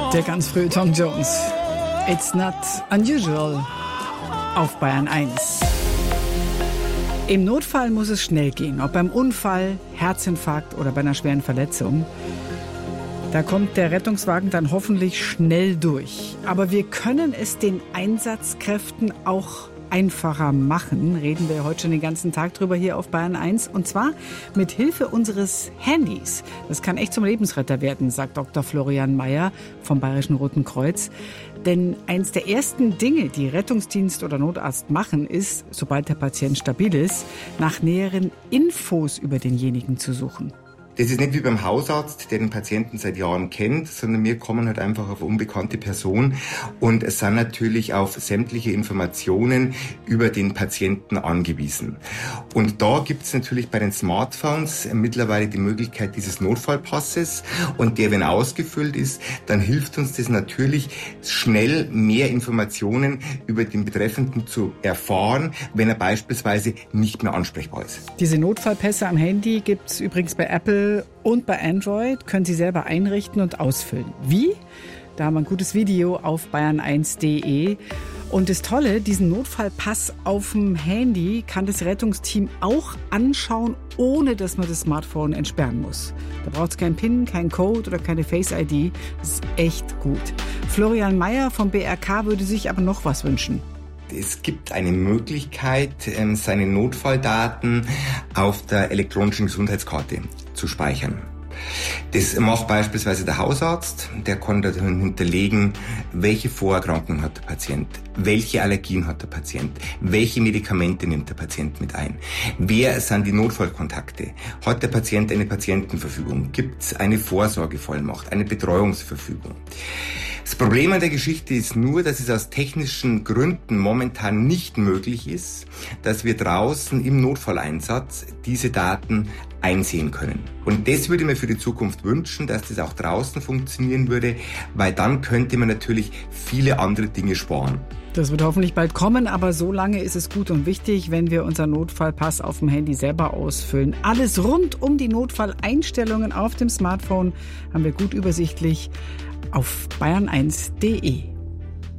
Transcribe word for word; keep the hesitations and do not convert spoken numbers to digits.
Der ganz frühe Tom Jones. It's not unusual auf Bayern eins. Im Notfall muss es schnell gehen, ob beim Unfall, Herzinfarkt oder bei einer schweren Verletzung. Da kommt der Rettungswagen dann hoffentlich schnell durch. Aber wir können es den Einsatzkräften auch einfacher machen. Reden wir heute schon den ganzen Tag drüber hier auf Bayern eins. Und zwar mit Hilfe unseres Handys. Das kann echt zum Lebensretter werden, sagt Doktor Florian Mayer vom Bayerischen Roten Kreuz. Denn eins der ersten Dinge, die Rettungsdienst oder Notarzt machen, ist, sobald der Patient stabil ist, nach näheren Infos über denjenigen zu suchen. Das ist nicht wie beim Hausarzt, der den Patienten seit Jahren kennt, sondern wir kommen halt einfach auf eine unbekannte Person und es sind natürlich auf sämtliche Informationen über den Patienten angewiesen. Und da gibt es natürlich bei den Smartphones mittlerweile die Möglichkeit dieses Notfallpasses und der, wenn ausgefüllt ist, dann hilft uns das natürlich schnell mehr Informationen über den Betreffenden zu erfahren, wenn er beispielsweise nicht mehr ansprechbar ist. Diese Notfallpässe am Handy gibt es übrigens bei Apple und bei Android, können Sie selber einrichten und ausfüllen. Wie? Da haben wir ein gutes Video auf bayern eins punkt de. Und das Tolle, diesen Notfallpass auf dem Handy kann das Rettungsteam auch anschauen, ohne dass man das Smartphone entsperren muss. Da braucht es keinen PIN, keinen Code oder keine Face-I D. Das ist echt gut. Florian Mayer vom B R K würde sich aber noch was wünschen. Es gibt eine Möglichkeit, seine Notfalldaten auf der elektronischen Gesundheitskarte zu speichern. Das macht beispielsweise der Hausarzt, der kann da hinterlegen, welche Vorerkrankungen hat der Patient, welche Allergien hat der Patient, welche Medikamente nimmt der Patient mit ein, wer sind die Notfallkontakte, hat der Patient eine Patientenverfügung, gibt es eine Vorsorgevollmacht, eine Betreuungsverfügung. Das Problem an der Geschichte ist nur, dass es aus technischen Gründen momentan nicht möglich ist, dass wir draußen im Notfalleinsatz diese Daten einsehen können. Und das würde ich mir für die Zukunft wünschen, dass das auch draußen funktionieren würde, weil dann könnte man natürlich viele andere Dinge sparen. Das wird hoffentlich bald kommen, aber so lange ist es gut und wichtig, wenn wir unseren Notfallpass auf dem Handy selber ausfüllen. Alles rund um die Notfalleinstellungen auf dem Smartphone haben wir gut übersichtlich auf bayern eins punkt de.